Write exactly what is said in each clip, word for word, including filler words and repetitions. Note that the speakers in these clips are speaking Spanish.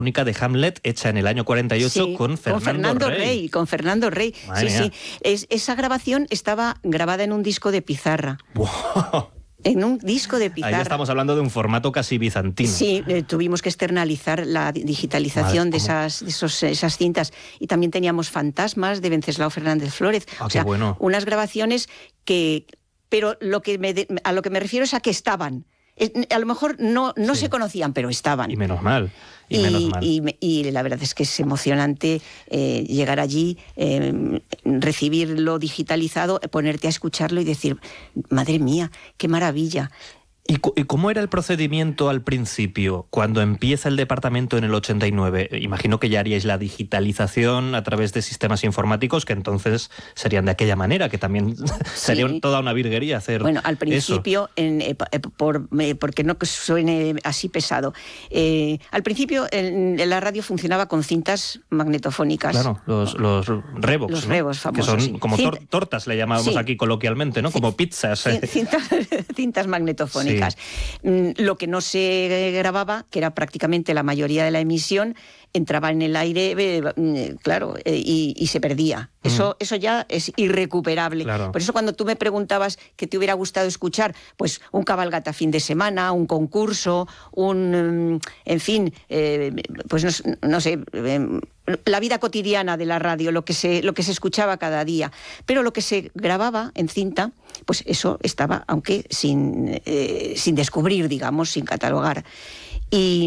única de Hamlet hecha en el año cuarenta y ocho, sí, con Fernando, con Fernando Rey. Rey. Con Fernando Rey, Madre sí, mía. sí. Es, esa grabación estaba grabada en un disco de pizarra. Wow. En un disco de pizarra. Ahí estamos hablando de un formato casi bizantino. Sí, eh, tuvimos que externalizar la digitalización Madre, de, esas, de esos, esas cintas. Y también teníamos Fantasmas de Venceslao Fernández Flórez. Ah, o sea, qué bueno. Unas grabaciones que... Pero lo que me de, a lo que me refiero es a que estaban. A lo mejor no, no sí. se conocían, pero estaban. Y menos mal. Y, y, menos mal. Y, y la verdad es que es emocionante eh, llegar allí, eh, recibirlo digitalizado, ponerte a escucharlo y decir, madre mía, qué maravilla. ¿Y cómo era el procedimiento al principio, cuando empieza el departamento en el ochenta y nueve? Imagino que ya haríais la digitalización a través de sistemas informáticos, que entonces serían de aquella manera, que también sí. sería toda una virguería hacer Bueno, al principio, en, eh, por, eh, porque no suene así pesado, eh, al principio en, en la radio funcionaba con cintas magnetofónicas. Claro, los, los Revox, Los ¿no? Revox famosos, que son sí. como tor tortas, le llamábamos sí. aquí coloquialmente, ¿no? Como pizzas. C cintas, cintas magnetofónicas. Sí. Lo que no se grababa, que era prácticamente la mayoría de la emisión, entraba en el aire, eh, claro, eh, y, y se perdía. Mm. Eso, eso ya es irrecuperable. Claro. Por eso cuando tú me preguntabas qué te hubiera gustado escuchar, pues un cabalgata fin de semana, un concurso, un, en fin, eh, pues no, no sé... Eh, la vida cotidiana de la radio, lo que se lo que se escuchaba cada día, pero lo que se grababa en cinta, pues eso estaba, aunque sin eh, sin descubrir, digamos, sin catalogar. Y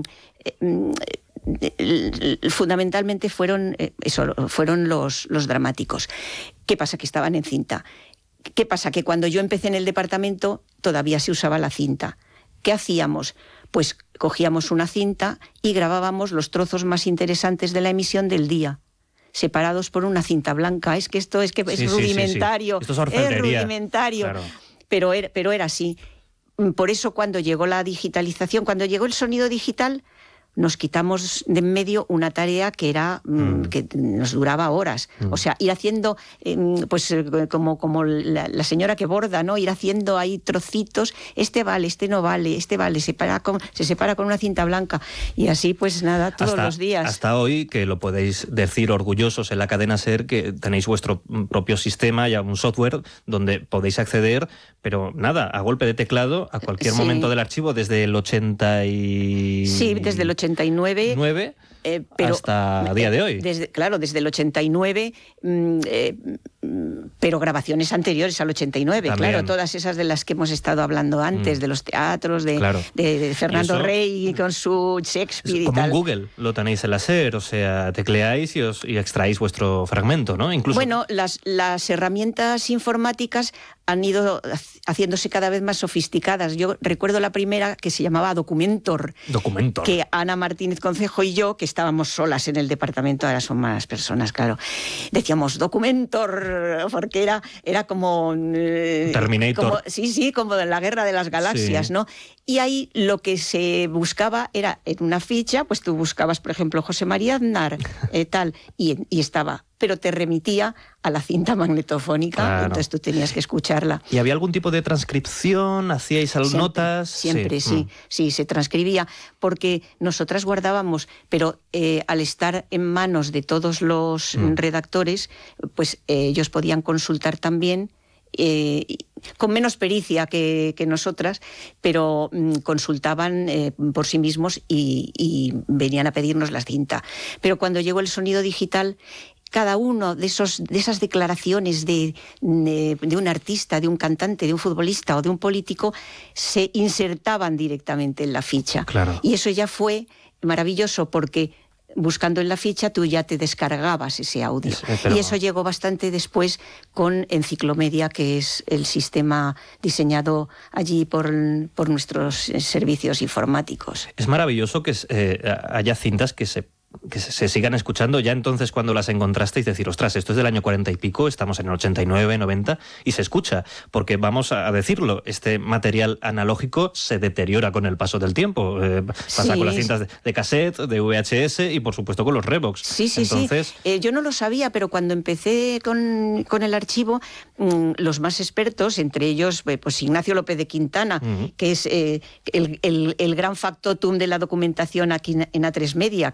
eh, fundamentalmente fueron eh, eso, fueron los los dramáticos. ¿Qué pasa? Que estaban en cinta. ¿Qué pasa? Que cuando yo empecé en el departamento todavía se usaba la cinta. ¿Qué hacíamos? Pues cogíamos una cinta y grabábamos los trozos más interesantes de la emisión del día, separados por una cinta blanca. Es que esto es que es sí, rudimentario, sí, sí, sí. Esto es, es rudimentario, claro. pero, era, pero era así. Por eso cuando llegó la digitalización, cuando llegó el sonido digital, nos quitamos de en medio una tarea que era mm. que nos duraba horas. Mm. O sea, ir haciendo, eh, pues como, como la, la señora que borda, ¿no? Ir haciendo ahí trocitos, este vale, este no vale, este vale, se, para con, se separa con una cinta blanca. Y así, pues nada, todos hasta, los días. Hasta hoy, que lo podéis decir orgullosos en la cadena SER, que tenéis vuestro propio sistema, ya un software, donde podéis acceder, pero nada, a golpe de teclado, a cualquier sí. momento del archivo, desde el ochenta y... Sí, desde el ochenta y nueve, nueve, eh, pero, hasta el día de hoy. Desde, claro, desde el ochenta y nueve, mmm, eh, pero grabaciones anteriores al ochenta y nueve, También. claro, todas esas de las que hemos estado hablando antes, mm. de los teatros, de, claro. de, de Fernando eso, Rey con su Shakespeare y como tal. en Google, lo tenéis en la SER, o sea, tecleáis y, os, y extraéis vuestro fragmento, ¿no? Incluso... Bueno, las, las herramientas informáticas han ido haciéndose cada vez más sofisticadas. Yo recuerdo la primera que se llamaba Documentor. Documentor. Que Ana Martínez Concejo y yo, que estábamos solas en el departamento, ahora son más personas, claro, decíamos Documentor, porque era, era como... Eh, Terminator. Como, sí, sí, como de la Guerra de las Galaxias, sí. ¿no? Y ahí lo que se buscaba era, en una ficha, pues tú buscabas, por ejemplo, José María Aznar, eh, tal, y, y estaba... pero te remitía a la cinta magnetofónica, claro. entonces tú tenías que escucharla. ¿Y había algún tipo de transcripción? ¿Hacíais siempre, notas? Siempre, sí, sí, mm. sí, se transcribía, porque nosotras guardábamos, pero eh, al estar en manos de todos los mm. redactores, pues eh, ellos podían consultar también, Eh, con menos pericia que, que nosotras, pero mm, consultaban eh, por sí mismos y, y venían a pedirnos la cinta. Pero cuando llegó el sonido digital, cada uno de, esos, de esas declaraciones de, de, de un artista, de un cantante, de un futbolista o de un político, se insertaban directamente en la ficha. Claro. Y eso ya fue maravilloso, porque buscando en la ficha tú ya te descargabas ese audio. Sí, pero... Y eso llegó bastante después con Enciclomedia, que es el sistema diseñado allí por, por nuestros servicios informáticos. Es maravilloso que eh, haya cintas que se que se sigan escuchando ya entonces cuando las encontrasteis, decir, ostras, esto es del año cuarenta y pico, estamos en el ochenta y nueve, noventa, y se escucha, porque vamos a decirlo, este material analógico se deteriora con el paso del tiempo, eh, pasa sí. con las cintas de, de cassette, de V H S y por supuesto con los Revox. Sí, sí, entonces... sí. Eh, yo no lo sabía, pero cuando empecé con, con el archivo, mmm, los más expertos, entre ellos pues Ignacio López de Quintana, uh-huh. que es eh, el, el, el gran factotum de la documentación aquí en A tres Media,